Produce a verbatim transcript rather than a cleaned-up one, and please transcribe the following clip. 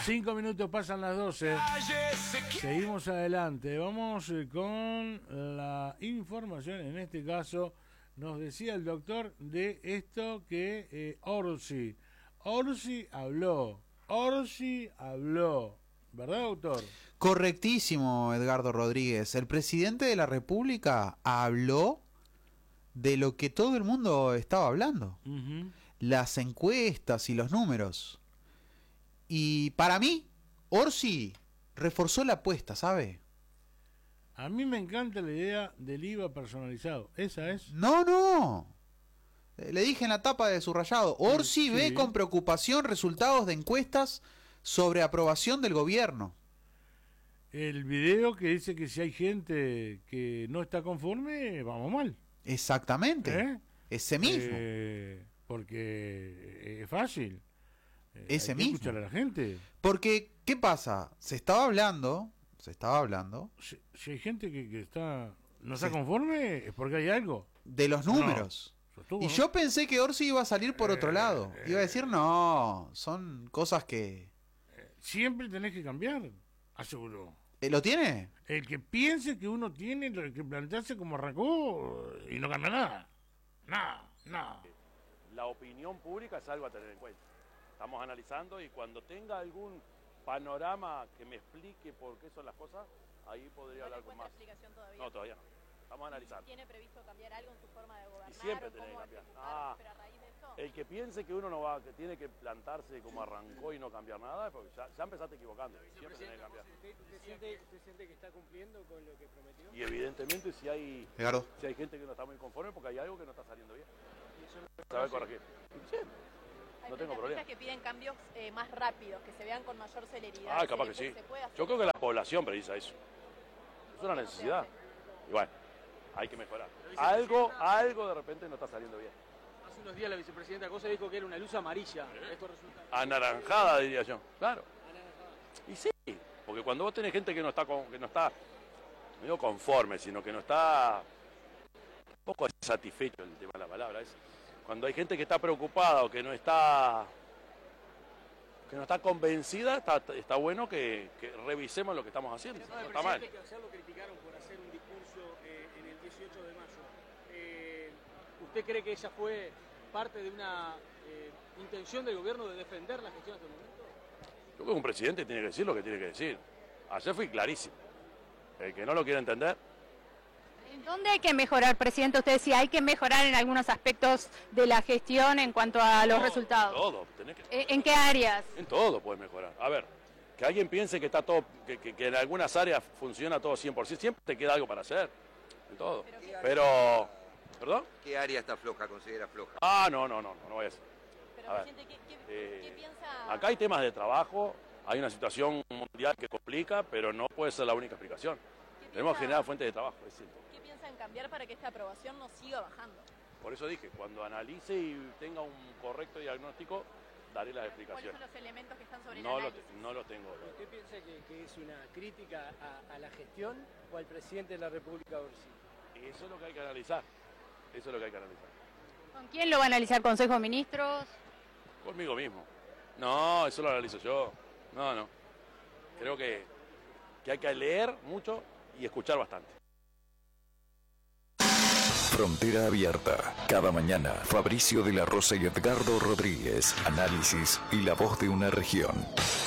Cinco minutos pasan las doce. Seguimos adelante. Vamos eh, con la información. En este caso, nos decía el doctor de esto que eh, Orsi. Orsi habló. Orsi habló. ¿Verdad, doctor? Correctísimo, Edgardo Rodríguez. El presidente de la República habló de lo que todo el mundo estaba hablando. Uh-huh. Las encuestas y los números. Y para mí, Orsi reforzó la apuesta, ¿sabe? A mí me encanta la idea del I V A personalizado. ¿Esa es? No, no. Le dije en la tapa de Subrayado. Orsi sí. ve con preocupación resultados de encuestas sobre aprobación del gobierno. El video que dice que si hay gente que no está conforme, vamos mal. Exactamente. ¿Eh? Ese mismo. Eh, porque es fácil. Ese hay que mismo. Escuchar a la gente. Porque, ¿qué pasa? Se estaba hablando, se estaba hablando. Si, si hay gente que, que está no está sí. conforme, es porque hay algo. De los números. No, sostuvo, y ¿no? yo pensé que Orsi iba a salir por eh, otro lado. Iba a decir, no, son cosas que... Siempre tenés que cambiar, aseguró. ¿Lo tiene? El que piense que uno tiene que plantearse como arrancó y no cambia nada. Nada, nada. La opinión pública es algo a tener en cuenta. Estamos analizando y cuando tenga algún panorama que me explique por qué son las cosas, ahí podría hablar con más. Explicación todavía? No, todavía no. Estamos analizando. ¿Tiene previsto cambiar algo en su forma de gobernar? Y siempre tiene que cambiar. Ah, pero a raíz de eso... El que piense que uno no va, que tiene que plantarse como arrancó y no cambiar nada, porque ya, ya empezaste equivocando. Siempre tiene que cambiar. ¿Usted, usted, siente, ¿Usted siente que está cumpliendo con lo que prometió? Y evidentemente si hay, si hay gente que no está muy conforme, porque hay algo que no está saliendo bien. ¿Y eso no ¿Sabe corregir? Siempre. Hay no tengo problema. que piden cambios eh, más rápidos, que se vean con mayor celeridad. Ah, capaz que sí. Yo creo que la población precisa eso. Es una necesidad. Y bueno, hay que mejorar. Algo, algo de repente no está saliendo bien. Hace unos días la vicepresidenta Cosa dijo que era una luz amarilla. ¿Eh? Esto resulta... Anaranjada, diría yo. Claro. Anaranjada. Y sí, porque cuando vos tenés gente que no está, con, que no está, no digo conforme, sino que no está un poco satisfecho, el tema de la palabra es. Cuando hay gente que está preocupada o que no está que no está convencida, está, está bueno que, que revisemos lo que estamos haciendo. No, no está mal. Que ayer lo criticaron por hacer un discurso eh, en el dieciocho de mayo. Eh, ¿Usted cree que esa fue parte de una eh, intención del gobierno de defender la gestión hasta el momento? Yo creo que un presidente tiene que decir lo que tiene que decir. Ayer fui clarísimo. El que no lo quiere entender... ¿Dónde hay que mejorar, presidente? Usted decía, hay que mejorar en algunos aspectos de la gestión en cuanto a los todo, resultados. Todo. Tenés que... ¿En qué áreas? En todo puedes mejorar. A ver, que alguien piense que está todo, que, que, que en algunas áreas funciona todo cien por ciento, siempre te queda algo para hacer. En todo. Pero, Pero ¿perdón? ¿Qué área está floja, considera floja? Ah, no, no, no, no, no voy a decir. Pero, presidente, ¿qué, qué, eh, ¿qué piensa? Acá hay temas de trabajo, hay una situación mundial que complica, pero no puede ser la única explicación. Tenemos que generar fuentes de trabajo, es cierto. ¿Qué piensan cambiar para que esta aprobación no siga bajando? Por eso dije, cuando analice y tenga un correcto diagnóstico, daré las explicaciones. ¿Cuáles son los elementos que están sobre el no análisis? Lo, no lo tengo. ¿Usted piensa que, que es una crítica a, a la gestión o al presidente de la República Orsi? Eso es lo que hay que analizar. Eso es lo que hay que analizar. ¿Con quién lo va a analizar? ¿Consejo de Ministros? Conmigo mismo. No, eso lo analizo yo. No, no. Creo que, que hay que leer mucho y escuchar bastante. Frontera Abierta. Cada mañana, Fabricio de la Rosa y Edgardo Rodríguez. Análisis y la voz de una región.